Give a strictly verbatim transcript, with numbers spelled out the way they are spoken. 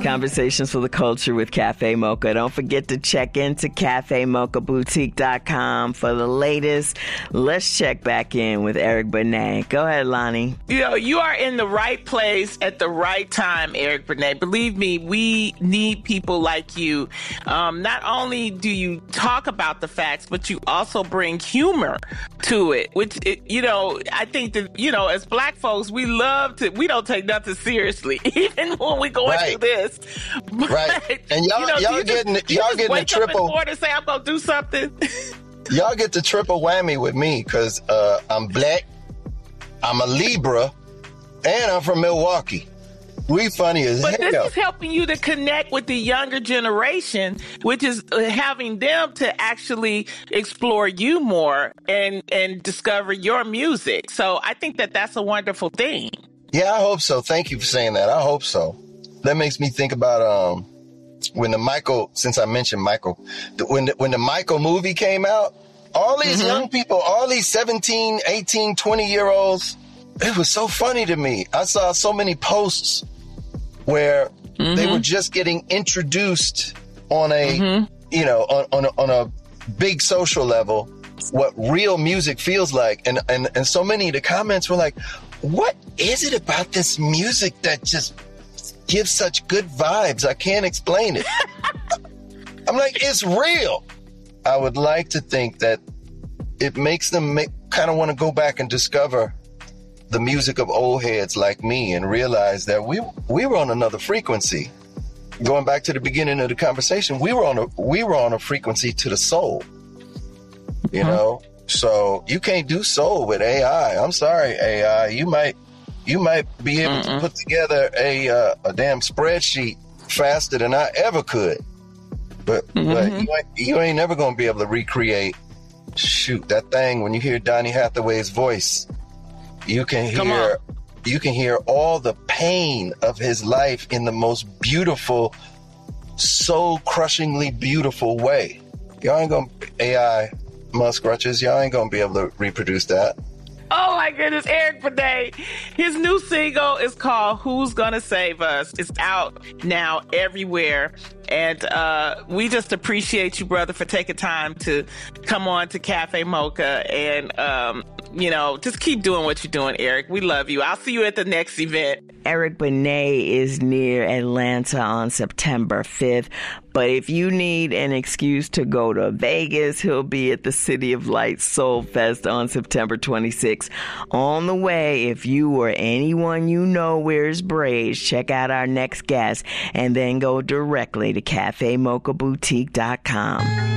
Conversations for the Culture with Cafe Mocha. Don't forget to check into cafe mocha boutique dot com for the latest. Let's check back in with Eric Benet. Go ahead, Lonnie. You know, you are in the right place at the right time, Eric Benet. Believe me, we need people like you. Um, not only do you talk about the facts, but you also bring humor to it, which, it, you know, I think that, you know, as black folks, we love to, we don't take nothing seriously, even when we go right. into this. But, right. And y'all, you know, y'all you getting, just, y'all you getting wake the triple. Up in the morning and say, I'm going to do something. Y'all get the triple whammy with me because uh, I'm black, I'm a Libra, and I'm from Milwaukee. We funny as but hell. But this is helping you to connect with the younger generation, which is having them to actually explore you more and, and discover your music. So I think that that's a wonderful thing. Yeah, I hope so. Thank you for saying that. I hope so. That makes me think about um, when the Michael, since I mentioned Michael, the, when, the, when the Michael movie came out, all these mm-hmm. young people, all these seventeen, eighteen, twenty year olds, it was so funny to me. I saw so many posts where mm-hmm. they were just getting introduced on a, mm-hmm. you know, on, on, a, on a big social level, what real music feels like. And, and, and so many of the comments were like, what is it about this music that just gives such good vibes? I can't explain it. I'm like, it's real. I would like to think that it makes them make, kind of want to go back and discover the music of old heads like me and realize that we we were on another frequency. Going back to the beginning of the conversation, we were on a we were on a frequency to the soul. You mm-hmm. know, so you can't do soul with A I. I'm sorry, A I. You might you might be able Mm-mm. to put together a uh, a damn spreadsheet faster than I ever could, but mm-hmm. but you ain't, you ain't never gonna be able to recreate. Shoot, that thing when you hear Donny Hathaway's voice. You can hear you can hear all the pain of his life in the most beautiful, soul-crushingly beautiful way. Y'all ain't gonna A I muskrutches. Y'all ain't gonna be able to reproduce that. Oh my goodness, Eric Benet. His new single is called Who's Gonna Save Us? It's out now everywhere. And uh, we just appreciate you, brother, for taking time to come on to Cafe Mocha and, um, you know, just keep doing what you're doing, Eric. We love you. I'll see you at the next event. Eric Benet is near Atlanta on September fifth. But if you need an excuse to go to Vegas, he'll be at the City of Lights Soul Fest on September twenty-sixth. On the way, if you or anyone you know wears braids, check out our next guest and then go directly to cafe mocha boutique dot com.